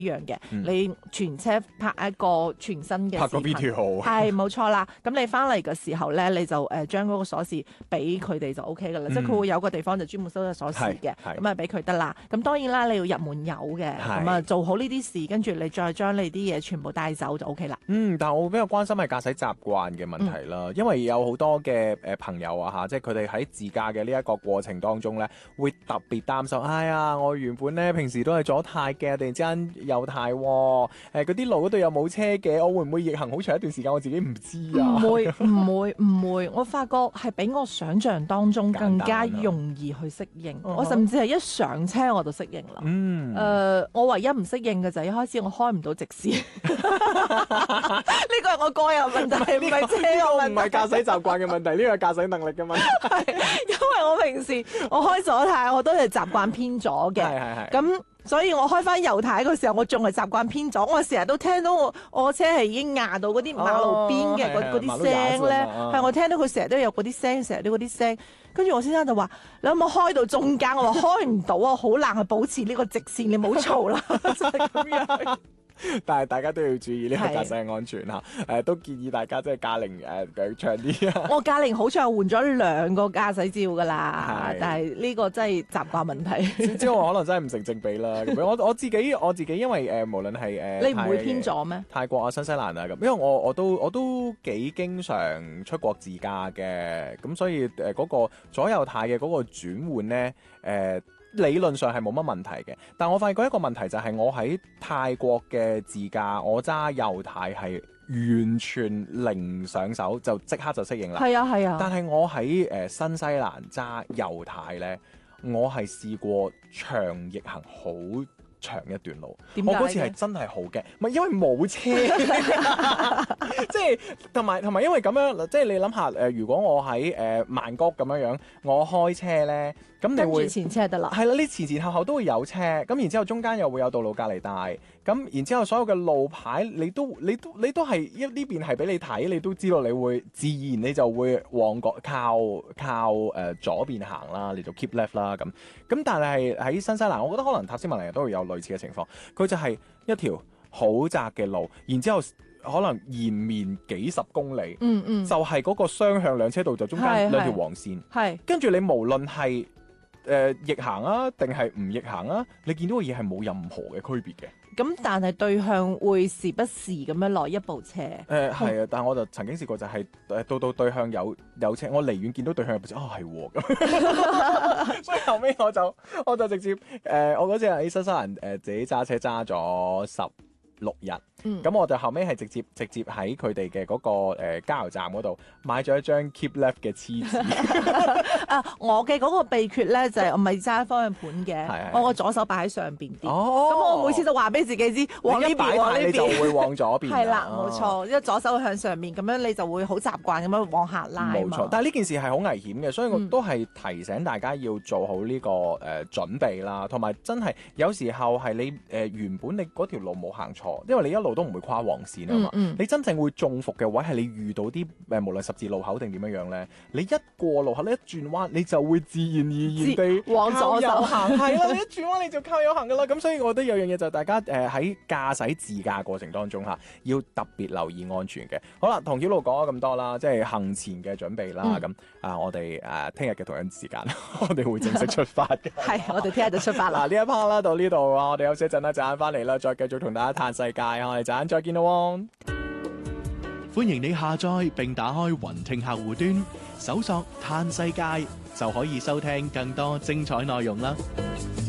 一樣嘅，你全車拍一個全新嘅拍個 video 係冇錯啦。咁你翻嚟嘅時候咧，你就將嗰個鎖匙俾佢哋就 O K 噶啦，即係佢會有個地方就專門收咗鎖匙嘅，咁啊俾佢得啦。咁當然啦，你要入門有嘅，咁啊做好呢啲事，跟住你再將你啲嘢全部帶走就 O K 啦。 但係我比較關心係駕駛習慣嘅問題啦，因為有好多嘅朋友啊嚇，即係佢哋喺自駕嘅呢一個過程當中咧，會特別擔心。哎呀，我原本咧平時都係左軚嘅，突然之間右軚喎，嗰啲路嗰度又冇車嘅，我會唔會逆行好長一段時間？我自己唔知啊。 唔會，我發覺係比我想象當中更加容易去適應。我甚至係一上車我就適應啦。我唯一唔適應嘅就係一開始我開唔到直線，呢個係我個人問題，唔係車嘅問題， 唔係駕駛習慣嘅問題，呢個係駕駛能力嘅問題。 因為我平時我開左軚我都係習慣偏左嘅，咁所以我開翻右軚嘅時候，我仲係習慣偏左。我成日都聽到我車係已經壓到嗰啲馬路邊嘅嗰啲聲咧，係我聽到佢成日都有嗰啲聲，成日都嗰啲聲。跟住我先生就話：你有冇開到中間？我話開唔到啊，好難去保持呢個直線，你唔好嘈啦，就係咁樣。 但係大家都要注意呢個駕駛安全嚇，都建議大家即係駕齡長啲啊。 我駕齡好似係換咗2個駕駛照㗎啦，但係呢個真係習慣問題。 之後可能真係唔成正比啦。咁我自己因為無論係你唔會偏左咩？ 泰國啊、新西蘭啊咁，因為我都幾經常出國自駕嘅，咁所以嗰個左右軚嘅嗰個轉換咧理論上係冇乜問題嘅，但我發現嗰一個問題就係我喺泰國嘅自駕，我揸右軚係完全零上手，就即刻就適應啦。係啊。但係我喺新西蘭揸右軚咧，我係試過長逆行好長一段路，我嗰次係真係好驚，唔係因為冇車，即係同埋因為咁樣，即係你諗下如果我喺曼谷咁樣，我開車咧，咁你會跟住前車得啦， 係啦，你前後都會有車，咁然之後中間又會有道路隔離帶，咁然之後所有嘅路牌你都係呢邊係俾你睇，你都知道你會自然你就會往靠左邊行啦，你就 keep left 啦咁但係喺新西蘭，我覺得可能塔斯馬尼亞都會有類似嘅情況，佢就係一條好窄嘅路，然之後可能延綿幾十公里，就係嗰個雙向兩車道，就中間兩條黃線，跟住你無論係逆行啊定係唔逆行啊，你見到嘅嘢係冇任何嘅區別嘅。 咁但係對向會時不時咁樣來一部車。 係啊，但係我就曾經試過就係到對向有車，我離遠見到對向有部車，係喎咁，所以後尾我就直接我嗰次喺新西蘭自己揸車揸咗16日。咁我就後尾係直接喺佢哋嘅嗰個加油站嗰度買咗一張 Keep Left 嘅黐紙。 我嘅嗰個秘訣咧就係我咪揸方向盤嘅，我個左手擺喺上邊啲。咁我每次就話俾自己知，往呢邊，往呢邊， 你就會往左邊。 係啦，冇錯，因為左手向上面，咁樣你就會好習慣咁樣往下拉。 冇錯，但係呢件事係好危險嘅，所以我都係提醒大家要做好呢個準備啦，同埋真係有時候係你原本你嗰條路冇行錯，因為你一路都唔會跨黃線啊嘛。你真正會中伏嘅位係你遇到啲無論十字路口定點樣咧，你一過路口，你一轉彎你就會自然而然地往左手行， 係啦，你一轉彎你就靠右行噶啦。咁所以我覺得有樣嘢就係大家喺駕駛自駕過程當中要特別留意安全嘅。好啦，同曉露講咗咁多啦，即係行前嘅準備啦。咁我哋聽日嘅同樣時間，我哋會正式出發嘅。 係，我哋聽日就出發啦。 嗱，呢一 part 啦，到呢度我哋休息一陣啦，陣間翻嚟啦，再繼續同大家嘆世界。我哋陣間再見啦。 歡迎你下載並打開雲聽客戶端，搜索嘆世界就可以收聽更多精彩內容啦。